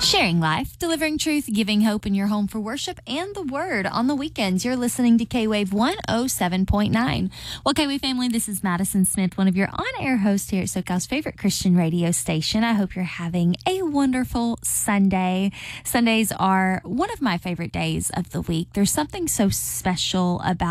Sharing life, delivering truth, giving hope in your home for worship and the word on the weekends. You're listening to K-Wave 107.9. Well, K-Wave family, this is Madison Smith, one of your on-air hosts here at SoCal's favorite Christian radio station. I hope you're having a wonderful Sunday. Sundays are one of my favorite days of the week. There's something so special about